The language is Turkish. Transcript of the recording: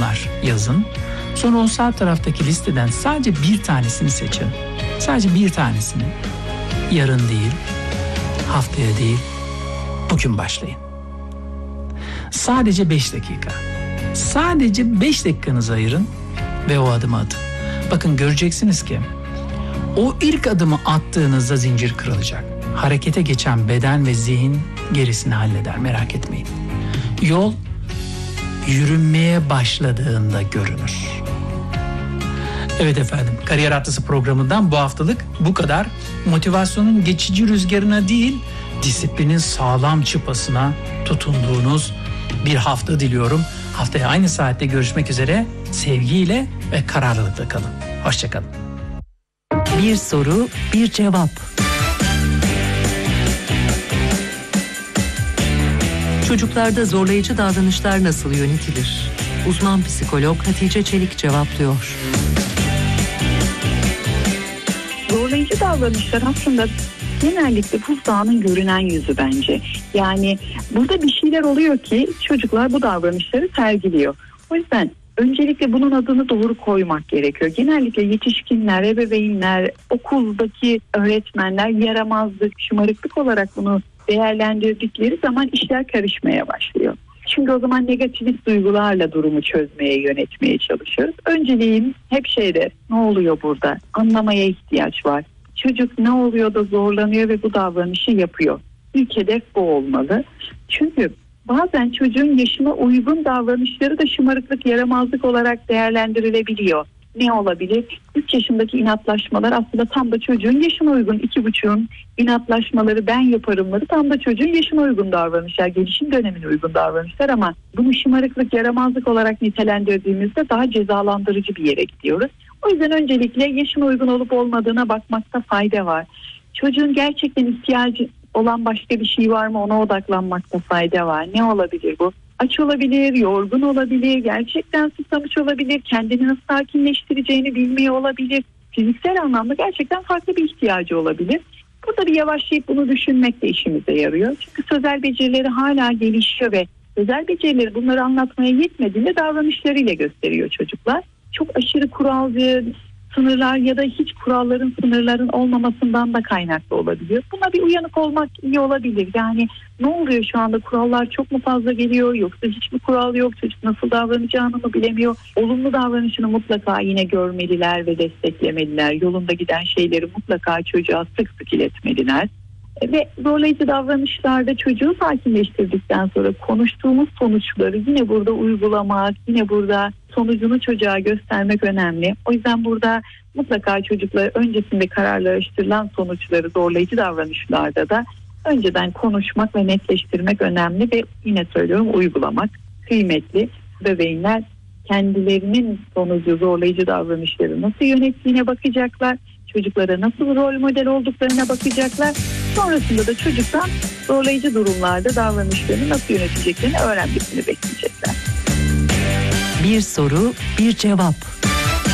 bunlar yazın. Sonra o sağ taraftaki listeden sadece bir tanesini seçin. Sadece bir tanesini. Yarın değil, haftaya değil, bugün başlayın. Sadece 5 dakika. Sadece 5 dakikanızı ayırın ve o adımı atın. Bakın göreceksiniz ki o ilk adımı attığınızda zincir kırılacak. Harekete geçen beden ve zihin gerisini halleder, merak etmeyin. Yol yürünmeye başladığında görünür. Evet efendim, Kariyer Atlası programından bu haftalık bu kadar. Motivasyonun geçici rüzgarına değil, disiplinin sağlam çıpasına tutunduğunuz bir hafta diliyorum. Haftaya aynı saatte görüşmek üzere. Sevgiyle ve kararlılıkla kalın. Hoşçakalın. Bir soru, bir cevap. Çocuklarda zorlayıcı davranışlar nasıl yönetilir? Uzman psikolog Hatice Çelik cevaplıyor. Zorlayıcı davranışlar aslında genellikle buzdağının görünen yüzü bence. Yani burada bir şeyler oluyor ki çocuklar bu davranışları sergiliyor. O yüzden öncelikle bunun adını doğru koymak gerekiyor. Genellikle yetişkinler, ebeveynler, okuldaki öğretmenler yaramazlık, şımarıklık olarak bunu değerlendirdikleri zaman işler karışmaya başlıyor. Çünkü o zaman negatif duygularla durumu çözmeye, yönetmeye çalışıyoruz. Önceliğim hep ne oluyor burada? Anlamaya ihtiyaç var. Çocuk ne oluyor da zorlanıyor ve bu davranışı yapıyor. İlk hedef bu olmalı. Çünkü bazen çocuğun yaşına uygun davranışları da şımarıklık, yaramazlık olarak değerlendirilebiliyor. Ne olabilir? 3 yaşındaki inatlaşmalar aslında tam da çocuğun yaşına uygun. 2,5'un inatlaşmaları, ben yaparımları tam da çocuğun yaşına uygun davranışlar, gelişim dönemine uygun davranışlar, ama bunu şımarıklık, yaramazlık olarak nitelendirdiğimizde daha cezalandırıcı bir yere gidiyoruz. O yüzden öncelikle yaşına uygun olup olmadığına bakmakta fayda var. Çocuğun gerçekten ihtiyacı olan başka bir şey var mı, ona odaklanmakta fayda var. Ne olabilir bu? Aç olabilir, yorgun olabilir, gerçekten susamış olabilir, kendini nasıl sakinleştireceğini bilmiyor olabilir. Fiziksel anlamda gerçekten farklı bir ihtiyacı olabilir. Burada bir yavaşlayıp bunu düşünmek de işimize yarıyor. Çünkü sözel becerileri hala gelişiyor ve sözel becerileri bunları anlatmaya yetmediğinde davranışlarıyla gösteriyor çocuklar. Çok aşırı kuralcı, sınırlar ya da hiç kuralların, sınırların olmamasından da kaynaklı olabiliyor. Buna bir uyanık olmak iyi olabilir. Yani ne oluyor şu anda, kurallar çok mu fazla geliyor, yoksa hiçbir kural yok, çocuk nasıl davranacağını mı bilemiyor. Olumlu davranışını mutlaka yine görmeliler ve desteklemeliler. Yolunda giden şeyleri mutlaka çocuğa sık sık iletmeliler. Ve zorlayıcı davranışlarda çocuğu sakinleştirdikten sonra konuştuğumuz sonuçları yine burada uygulamak, yine burada sonucunu çocuğa göstermek önemli. O yüzden burada mutlaka çocuklar öncesinde kararlaştırılan sonuçları zorlayıcı davranışlarda da önceden konuşmak ve netleştirmek önemli ve yine söylüyorum uygulamak kıymetli. Bebeğinler kendilerinin sonucu zorlayıcı davranışları nasıl yönettiğine bakacaklar. Çocuklara nasıl rol model olduklarına bakacaklar. Sonrasında da çocuktan zorlayıcı durumlarda davranışlarını nasıl yöneteceklerini öğrenmesini bekleyecekler. Bir soru, bir cevap.